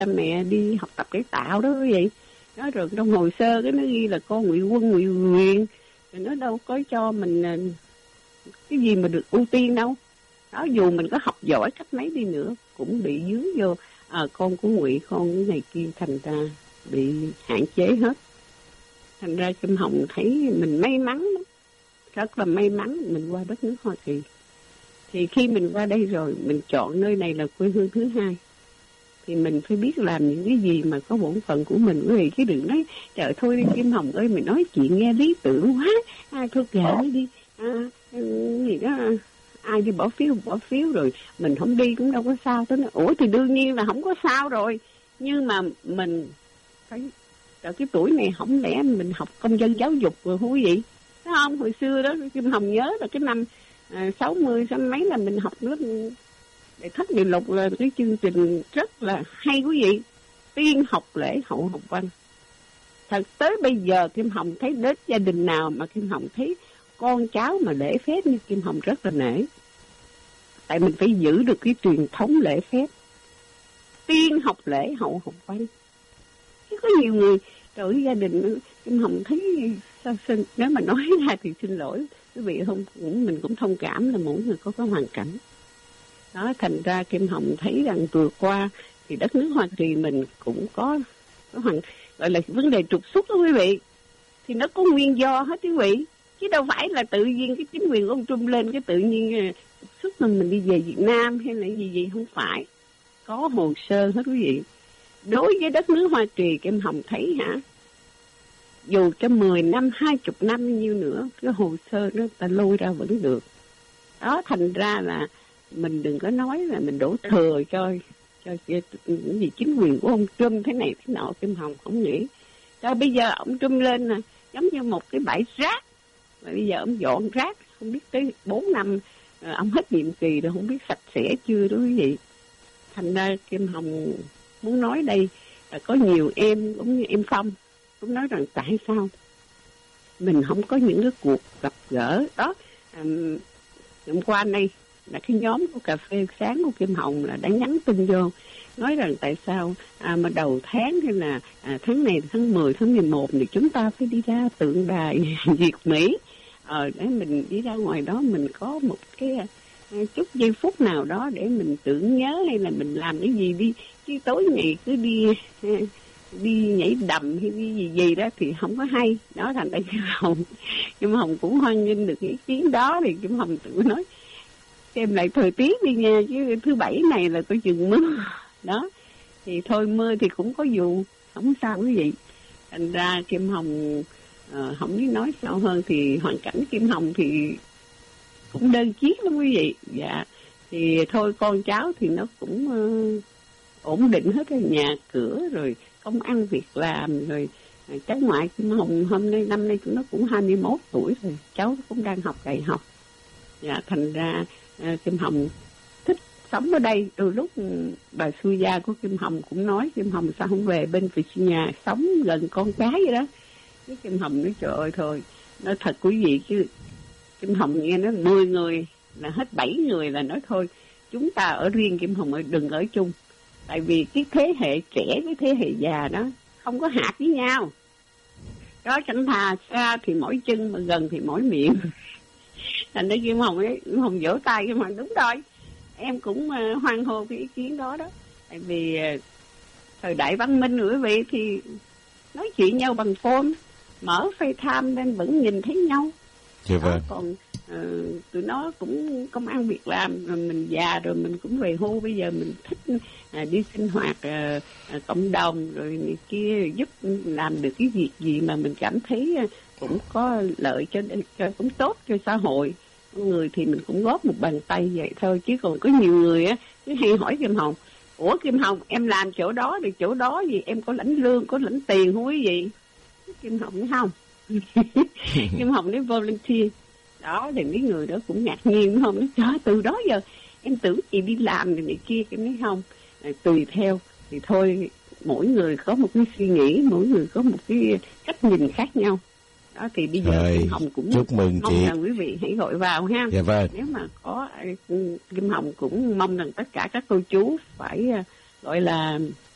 mẹ đi học tập cải tạo đó quý vị. Nó rồi trong hồ sơ cái nó ghi là con ngụy quân ngụy quyền, rồi nó đâu có cho mình cái gì mà được ưu tiên đâu. Đó, dù mình có học giỏi cách mấy đi nữa cũng bị dướng vô con của ngụy, con cái này kia, thành ra bị hạn chế hết. Thành ra Kim Hồng thấy mình may mắn lắm, rất là may mắn mình qua đất nước Hoa Kỳ. Thì khi mình qua đây rồi, mình chọn nơi này là quê hương thứ hai, thì mình phải biết làm những cái gì mà có bổn phận của mình. Quý vị chứ đừng nói trời thôi đi Kim Hồng ơi, mình nói chuyện nghe lý tưởng quá, thôi kệ nó đi, gì đó, ai đi bỏ phiếu rồi mình không đi cũng đâu có sao. Tới ủa thì đương nhiên là không có sao rồi, nhưng mà mình phải ở cái tuổi này không lẽ mình học công dân giáo dục rồi quý vị, thấy không? Hồi xưa đó Kim Hồng nhớ là cái năm 60 mấy là mình học lớp để thất điều lục, là cái chương trình rất là hay quý vị, tiên học lễ hậu học văn. Thật tới bây giờ Kim Hồng thấy đến gia đình nào mà Kim Hồng thấy con cháu mà lễ phép như Kim Hồng rất là nể. Tại mình phải giữ được cái truyền thống lễ phép, tiên học lễ hậu học văn. Chứ có nhiều người trời, gia đình Kim Hồng thấy sao xin, nếu mà nói ra thì xin lỗi quý vị, không mình cũng thông cảm là mỗi người có cái hoàn cảnh đó. Thành ra Kim Hồng thấy rằng vừa qua thì đất nước Hoa Kỳ mình cũng có gọi là vấn đề trục xuất đó quý vị, thì nó có nguyên do hết quý vị, chứ đâu phải là tự nhiên cái chính quyền ông Trump lên cái tự nhiên trục xuất mình đi về Việt Nam hay là gì, không phải, có hồ sơ hết quý vị. Đối với đất nước Hoa Kỳ, Kim Hồng thấy dù cho 10 năm, 20 năm nhiêu nữa, cái hồ sơ nó ta lôi ra vẫn được. Đó, thành ra là mình đừng có nói là mình đổ thừa cho những gì chính quyền của ông Trump thế này thế nọ. Kim Hồng không nghĩ. Cho bây giờ ông Trump lên là giống như một cái bãi rác, và bây giờ ông dọn rác, không biết tới 4 năm ông hết nhiệm kỳ rồi, không biết sạch sẽ chưa đó quý vị. Thành ra Kim Hồng muốn nói đây là có nhiều em cũng như em Phong cũng nói rằng tại sao mình không có những cái cuộc gặp gỡ đó. Hôm qua đây là cái nhóm của cà phê sáng của Kim Hồng là đã nhắn tin vô nói rằng tại sao mà đầu tháng hay là tháng này, tháng 10, tháng 11 thì chúng ta phải đi ra tượng đài Việt Mỹ, để mình đi ra ngoài đó mình có một cái chút giây phút nào đó để mình tưởng nhớ, hay là mình làm cái gì đi, chứ tối ngày cứ đi nhảy đầm hay đi gì đó thì không có hay. Đó, thành ra Kim Hồng cũng hoan nghênh được ý kiến đó, thì Kim Hồng tự nói xem lại thời tiết đi nha, chứ thứ Bảy này là tôi chừng mưa đó, thì thôi mưa thì cũng có vụ, không sao quý vị. Thành ra Kim Hồng không biết nói sao hơn, thì hoàn cảnh Kim Hồng thì cũng đơn chiếc lắm quý vị. Dạ, thì thôi con cháu thì nó cũng ổn định hết, cái nhà cửa rồi công ăn việc làm rồi. Cháu ngoại Kim Hồng năm nay nó cũng 21 tuổi rồi, cháu cũng đang học đại học. Dạ, thành ra Kim Hồng thích sống ở đây. Đôi lúc bà Su Gia của Kim Hồng cũng nói Kim Hồng sao không về bên Virginia sống gần con cái vậy đó. Cái Kim Hồng nói trời ơi thôi, nói thật quý vị chứ Kim Hồng nghe nó 10 người là hết 7 người là nói thôi chúng ta ở riêng, Kim Hồng ơi đừng ở chung. Tại vì cái thế hệ trẻ với thế hệ già đó không có hạt với nhau. Đó, chẳng thà xa thì mỏi chân mà gần thì mỏi miệng. Thành ra Kim Hồng ấy, Kim Hồng vỗ tay Kim Hồng đúng rồi. Em cũng hoan hô cái ý kiến đó đó. Tại vì thời đại văn minh rồi quý vị, thì nói chuyện nhau bằng phone, mở FaceTime lên vẫn nhìn thấy nhau. Dạ vâng. Còn tụi nó cũng công ăn việc làm, rồi mình già rồi mình cũng về hưu, bây giờ mình thích đi sinh hoạt cộng đồng rồi này kia, giúp làm được cái việc gì mà mình cảm thấy cũng có lợi cho cũng tốt cho xã hội. Người thì mình cũng góp một bàn tay vậy thôi, chứ còn có nhiều người á cứ hay hỏi Kim Hồng, ủa Kim Hồng em làm chỗ đó thì chỗ đó gì em có lãnh lương, có lãnh tiền không quý vị? Kim Hồng nói không. Kim Hồng nói volunteer. Đó, thì mấy người đó cũng ngạc nhiên đúng không? Nói trời, từ đó giờ em tưởng chị đi làm này kia. Cái nói không, tùy theo. Thì thôi, mỗi người có một cái suy nghĩ, mỗi người có một cái cách nhìn khác nhau. Đó, thì bây giờ Kim Hồng cũng chúc mừng mong chị. rằng quý vị hãy gọi vào ha. Dạ vâng. Nếu mà có Kim Hồng cũng mong rằng tất cả các cô chú phải gọi là